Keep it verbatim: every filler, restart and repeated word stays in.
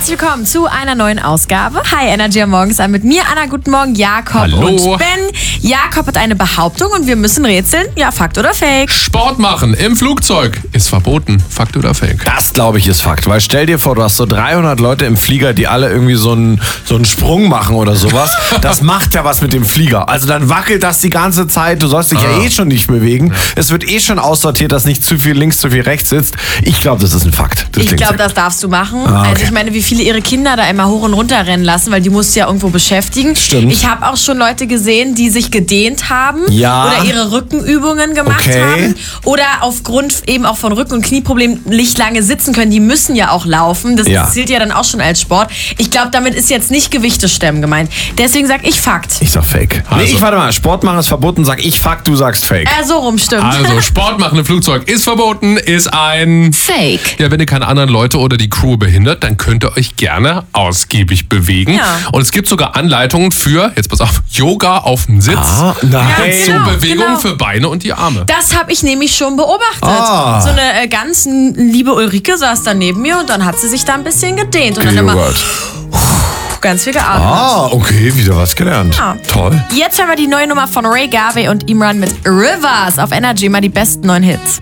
Herzlich willkommen zu einer neuen Ausgabe. Hi, Energy am Morgen ist an mit mir, Anna. Guten Morgen, Jakob Hallo. und Ben. Jakob hat eine Behauptung und wir müssen rätseln. Ja, Fakt oder Fake? Sport machen im Flugzeug ist verboten. Fakt oder Fake? Das, glaube ich, ist Fakt. Weil stell dir vor, du hast so dreihundert Leute im Flieger, die alle irgendwie so einen, so einen Sprung machen oder sowas. Das macht ja was mit dem Flieger. Also dann wackelt das die ganze Zeit. Du sollst dich ah. ja eh schon nicht bewegen. Ja. Es wird eh schon aussortiert, dass nicht zu viel links, zu viel rechts sitzt. Ich glaube, das ist ein Fakt. Das ich glaube, das darfst du machen. Ah, okay. Also ich meine, wie viele ihre Kinder da immer hoch und runter rennen lassen, weil die musst du ja irgendwo beschäftigen. Stimmt. Ich habe auch schon Leute gesehen, die sich gedehnt haben ja. oder ihre Rückenübungen gemacht okay. haben oder aufgrund eben auch von Rücken- und Knieproblemen nicht lange sitzen können. Die müssen ja auch laufen. Das ja. zählt ja dann auch schon als Sport. Ich glaube, damit ist jetzt nicht Gewichtestemmen gemeint. Deswegen sag ich Fakt. Ich sag Fake. Also. Nee, ich warte mal. Sport machen ist verboten. Sag ich Fakt, du sagst Fake. Äh, so rum, stimmt. Also Sport machen im Flugzeug ist verboten, ist ein Fake. Ja, wenn ihr keine anderen Leute oder die Crew behindert, dann könnt ihr euch gerne ausgiebig bewegen. Ja. Und es gibt sogar Anleitungen für, jetzt pass auf, Yoga auf dem Sitz. Ah, nein. Ja, Zur genau, Bewegung genau. für Beine und die Arme. Das habe ich nämlich schon beobachtet. Ah. So eine äh, ganz liebe Ulrike saß da neben mir und dann hat sie sich da ein bisschen gedehnt und dann immer Gehört. ganz viel geatmet. Ah, okay, wieder was gelernt. Ja. Toll. Jetzt haben wir die neue Nummer von Ray Garvey und Imran mit Rivers auf Energy, mal die besten neuen Hits.